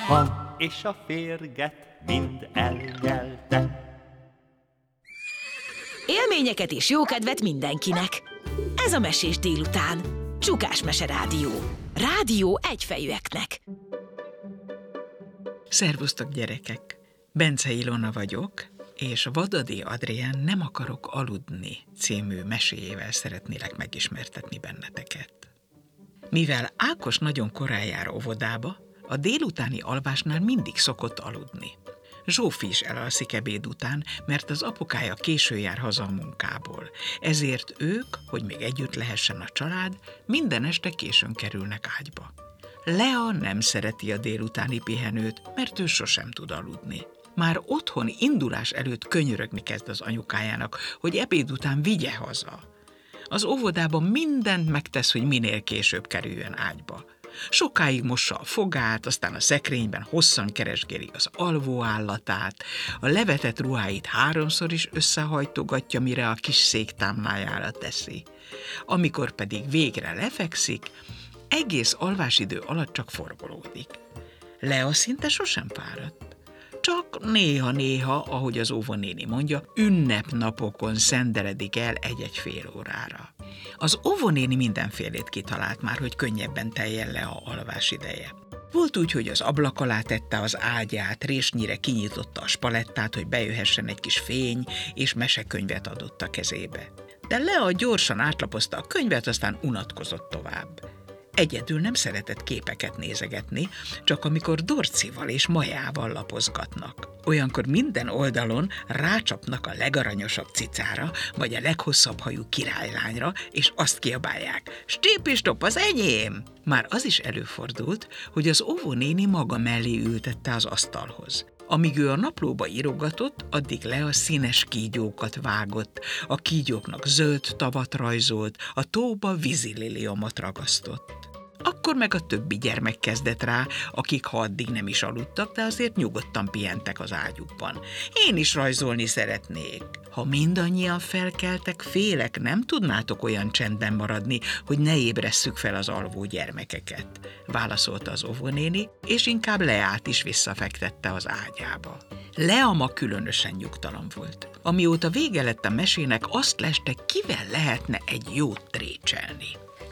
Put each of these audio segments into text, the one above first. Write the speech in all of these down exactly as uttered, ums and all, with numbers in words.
van, és a férget mind elnyelte. Élményeket és jókedvet mindenkinek. Ez a Mesés délután. Csukás Mese Rádió. Rádió egyfejűeknek. Szervusztok, gyerekek! Bence Ilona vagyok, és Vadadi Adrián Nem akarok aludni című meséjével szeretnélek megismertetni benneteket. Mivel Ákos nagyon korán jár óvodába, a délutáni alvásnál mindig szokott aludni. Zsófi is elalszik ebéd után, mert az apukája késő jár haza a munkából. Ezért ők, hogy még együtt lehessen a család, minden este későn kerülnek ágyba. Lea nem szereti a délutáni pihenőt, mert ő sosem tud aludni. Már otthon indulás előtt könyörögni kezd az anyukájának, hogy ebéd után vigye haza. Az óvodában mindent megtesz, hogy minél később kerüljön ágyba. Sokáig mossa a fogát, aztán a szekrényben hosszan keresgéli az alvóállatát, a levetett ruháit háromszor is összehajtogatja, mire a kis széktámlájára teszi. Amikor pedig végre lefekszik, egész alvásidő alatt csak forgolódik. Lea szinte sosem fáradt. Csak néha-néha, ahogy az óvonéni mondja, ünnepnapokon szendeledik el egy-egy fél órára. Az óvonéni mindenfélét kitalált már, hogy könnyebben teljen le a alvás ideje. Volt úgy, hogy az ablak alá tette az ágyát, résnyire kinyitotta a spalettát, hogy bejöhessen egy kis fény, és mesekönyvet adott a kezébe. De Lea gyorsan átlapozta a könyvet, aztán unatkozott tovább. Egyedül nem szeretett képeket nézegetni, csak amikor Dorcival és Majával lapozgatnak. Olyankor minden oldalon rácsapnak a legaranyosabb cicára, vagy a leghosszabb hajú királylányra, és azt kiabálják: "Stépistop, az enyém!" Már az is előfordult, hogy az óvónéni maga mellé ültette az asztalhoz. Amíg ő a naplóba írogatott, addig Lea színes kígyókat vágott, a kígyóknak zöld tavat rajzolt, a tóba vízililiomot ragasztott. Akkor meg a többi gyermek kezdett rá, akik ha addig nem is aludtak, de azért nyugodtan pihentek az ágyukban. Én is rajzolni szeretnék. Ha mindannyian felkeltek, félek, nem tudnátok olyan csendben maradni, hogy ne ébresszük fel az alvó gyermekeket, válaszolta az óvónéni, és inkább Leát is visszafektette az ágyába. Lea ma különösen nyugtalan volt. Amióta vége lett a mesének, azt leste, kivel lehetne egy jót trécselni.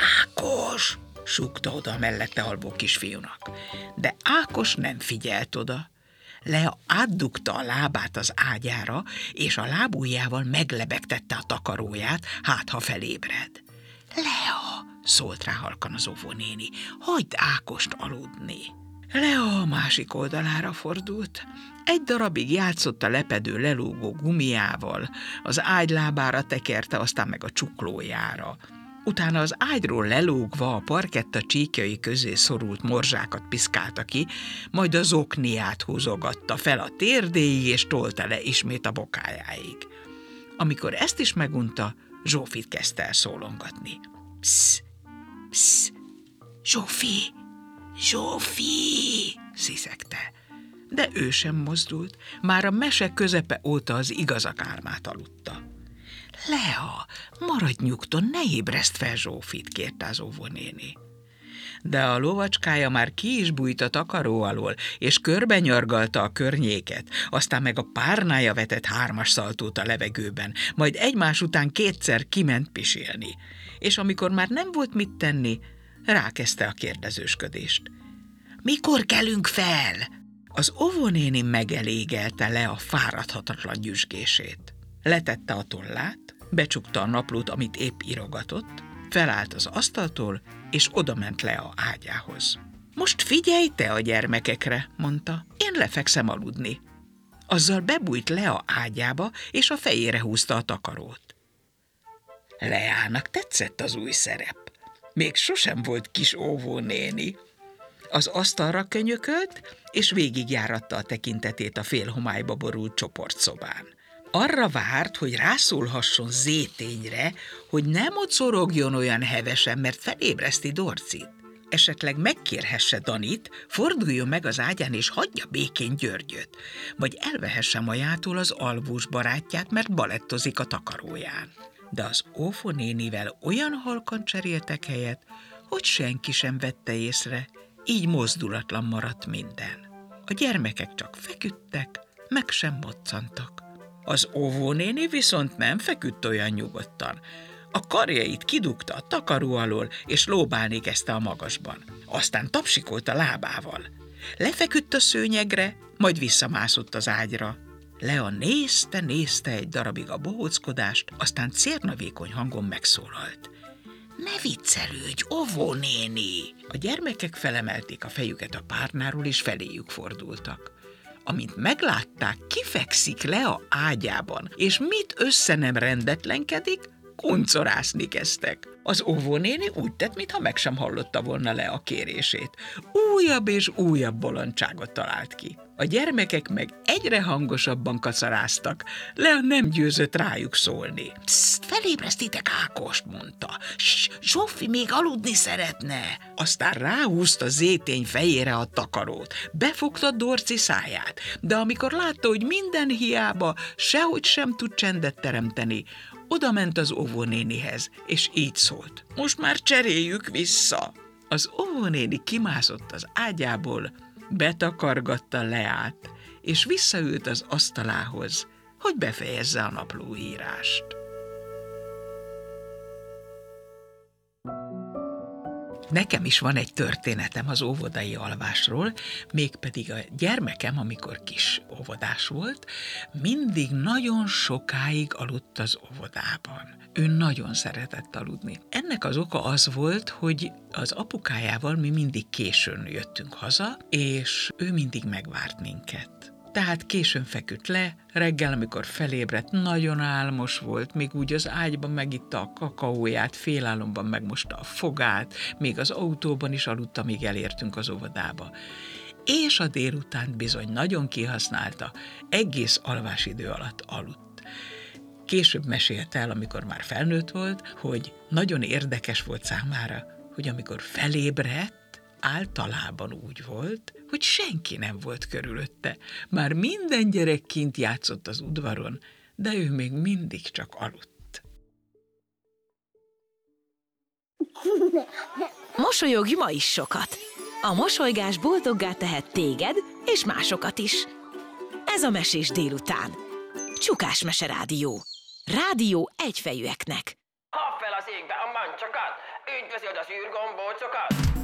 Ákos! Súgta oda a mellette alvó kisfiúnak. De Ákos nem figyelt oda. Lea átdugta a lábát az ágyára, és a lábujjával meglebegtette a takaróját, hát ha felébred. Lea, szólt rá halkan az óvónéni, hagyd Ákost aludni. Lea a másik oldalára fordult. Egy darabig játszott a lepedő lelógó gumiával, az ágylábára tekerte, aztán meg a csuklójára. Utána az ágyról lelógva a parketta csíkjai közé szorult morzsákat piszkálta ki, majd az okniát húzogatta fel a térdéig, és tolta le ismét a bokájáig. Amikor ezt is megunta, Zsófit kezdte el szólongatni. Psz, psz, Zsófi, Zsófi, sziszegte. De ő sem mozdult, már a mese közepe óta az igazak álmát aludta. Lea, maradj nyugton, ne ébreszt fel Zsófit, kérte az óvónéni. De a lovacskája már ki is bújt a takaró alól, és körbenyargalta a környéket, aztán meg a párnája vetett hármas szaltót a levegőben, majd egymás után kétszer kiment pisilni. És amikor már nem volt mit tenni, rákezdte a kérdezősködést. Mikor kelünk fel? Az óvónéni megelégelte le a fáradhatatlan nyüzsgését. Letette a tollát, becsukta a naplót, amit épp írogatott, felállt az asztaltól, és odament le a ágyához. Most figyelj te a gyermekekre, mondta, én lefekszem aludni. Azzal bebújt le a ágyába, és a fejére húzta a takarót. Leának tetszett az új szerep. Még sosem volt kis óvónéni. Az asztalra könyökölt, és végigjáratta a tekintetét a félhomályba borult csoportszobán. Arra várt, hogy rászólhasson Zétényre, hogy ne mocorogjon olyan hevesen, mert felébreszti Dorcit. Esetleg megkérhesse Danit, forduljon meg az ágyán és hagyja békén Györgyöt, vagy elvehesse Majától az alvós barátját, mert balettozik a takaróján. De az óvónénivel olyan halkan cseréltek helyet, hogy senki sem vette észre, így mozdulatlan maradt minden. A gyermekek csak feküdtek, meg sem moccantak. Az óvónéni viszont nem feküdt olyan nyugodtan. A karjait kidugta a takaró alól, és lóbálni kezdte a magasban. Aztán tapsikolt a lábával. Lefeküdt a szőnyegre, majd visszamászott az ágyra. Lea nézte, nézte egy darabig a bohóckodást, aztán cérnavékony hangon megszólalt. Ne viccelődj, óvónéni! A gyermekek felemelték a fejüket a párnáról, és feléjük fordultak. Amint meglátták, kifekszik Lea ágyában, és mit össze nem rendetlenkedik, kuncorászni kezdtek. Az óvónéni úgy tett, mintha meg sem hallotta volna Lea kérését. Újabb és újabb bolondságot talált ki. A gyermekek meg egyre hangosabban kacaráztak. Lea nem győzött rájuk szólni. Pszt, felébresztitek Ákost, mondta. Zsófi még aludni szeretne. Aztán ráhúzta Zétény fejére a takarót. Befogta Dorci száját, de amikor látta, hogy minden hiába, sehogy sem tud csendet teremteni, oda ment az óvónénihez, és így szólt. Most már cseréljük vissza. Az óvónéni kimászott az ágyából, betakargatta Leát, és visszaült az asztalához, hogy befejezze a naplóírást. Nekem is van egy történetem az óvodai alvásról, mégpedig a gyermekem, amikor kis óvodás volt, mindig nagyon sokáig aludt az óvodában. Ő nagyon szeretett aludni. Ennek az oka az volt, hogy az apukájával mi mindig későn jöttünk haza, és ő mindig megvárt minket. Tehát későn feküdt le, reggel, amikor felébredt, nagyon álmos volt, még úgy az ágyban megitta a kakaóját, félálomban megmosta a fogát, még az autóban is aludta, míg elértünk az óvodába. És a délutánt bizony nagyon kihasználta, egész alvásidő alatt aludt. Később mesélte el, amikor már felnőtt volt, hogy nagyon érdekes volt számára, hogy amikor felébredt, általában úgy volt, hogy senki nem volt körülötte. Már minden gyerek kint játszott az udvaron, de ő még mindig csak aludt. Mosolyogj ma is sokat! A mosolygás boldoggá tehet téged és másokat is. Ez a Mesés délután. Csukás Mese Rádió. Rádió egyfejűeknek. Kap fel az égbe a mancsokat, üdvözöld az űrgombócokat!